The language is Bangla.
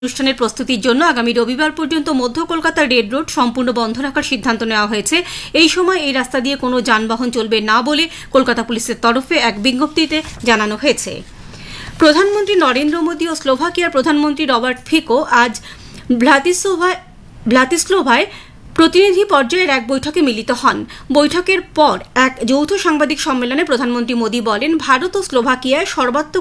অনুষ্ঠানের প্রস্তুতির জন্য আগামী রবিবার পর্যন্ত মধ্য কলকাতার রেড রোড সম্পূর্ণ বন্ধ রাখার সিদ্ধান্ত নেওয়া হয়েছে। এই সময় এই রাস্তা দিয়ে কোনো যানবাহন চলবে না বলে কলকাতা পুলিশের তরফে এক বিজ্ঞপ্তিতে জানানো হয়েছে। প্রধানমন্ত্রী নরেন্দ্র মোদী ও স্লোভাকিয়ার প্রধানমন্ত্রী রবার্ট ফিকো আজ ব্রাতিস্লাভায় প্রতিনিধি পর্যায়ের এক বৈঠকে মিলিত হন। বৈঠকের পর এক যৌথ সাংবাদিক সম্মেলনে প্রধানমন্ত্রী মোদী বলেন, ভারত ও স্লোভাকিয়ায় সর্বাত্মক